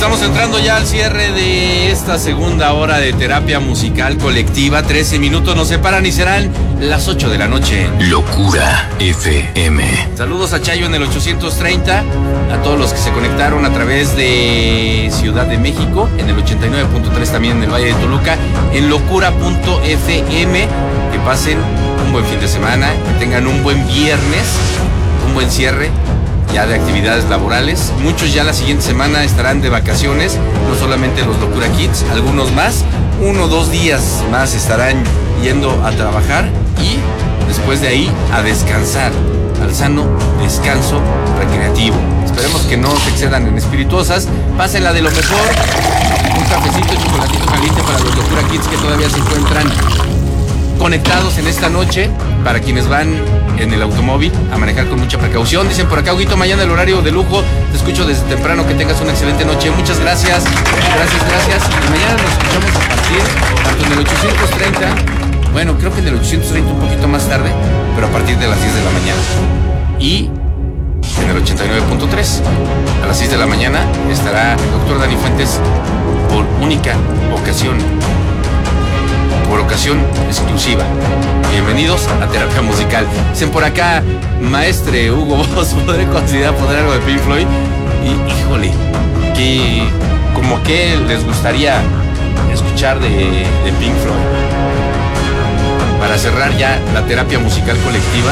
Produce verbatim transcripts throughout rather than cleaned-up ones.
Estamos entrando ya al cierre de esta segunda hora de terapia musical colectiva. trece minutos nos separan y serán las ocho de la noche. Locura F M. Saludos a Chayo en el ochocientos treinta, a todos los que se conectaron a través de Ciudad de México, en el ochenta y nueve punto tres también en el Valle de Toluca, en locura punto f m. Que pasen un buen fin de semana, que tengan un buen viernes, un buen cierre ya de actividades laborales. Muchos ya la siguiente semana estarán de vacaciones, no solamente los Locura Kids, algunos más, uno o dos días más estarán yendo a trabajar y después de ahí a descansar, al sano descanso recreativo. Esperemos que no se excedan en espirituosas, pásenla de lo mejor, un cafecito, chocolatito caliente para los Locura Kids que todavía se encuentran conectados en esta noche. Para quienes van en el automóvil, a manejar con mucha precaución. Dicen por acá, Huguito, mañana el horario de lujo, te escucho desde temprano, que tengas una excelente noche. Muchas gracias, gracias, gracias. Y mañana nos escuchamos a partir, tanto en el ochocientos treinta, bueno, creo que en el ochocientos treinta un poquito más tarde, pero a partir de las diez de la mañana. Y en el ochenta y nueve punto tres, a las seis de la mañana, estará el doctor Dani Fuentes por única ocasión. Por ocasión exclusiva. Bienvenidos a Terapia Musical. Dicen por acá, maestre Hugo Boss, ¿podré considerar poner algo de Pink Floyd? Y híjole, que como que les gustaría escuchar de, de Pink Floyd. Para cerrar ya la terapia musical colectiva,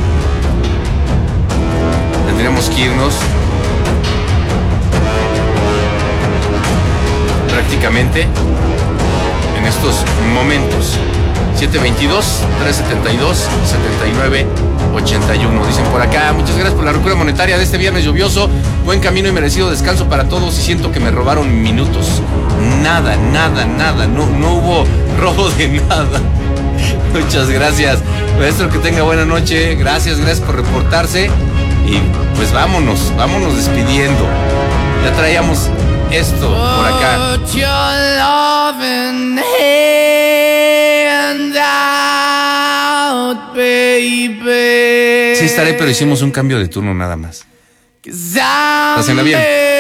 tendremos que irnos prácticamente en estos momentos. Siete veintidós, trescientos setenta y dos, setenta y nueve ochenta y uno. Dicen por acá, muchas gracias por la locura monetaria de este viernes lluvioso. Buen camino y merecido descanso para todos. Y siento que me robaron minutos. Nada, nada, nada. No, no hubo robo de nada. Muchas gracias, maestro, que tenga buena noche. Gracias, gracias por reportarse. Y pues vámonos, vámonos despidiendo. Ya traíamos esto por acá. Out, baby. Sí estaré, pero hicimos un cambio de turno nada más. Pásenla bien.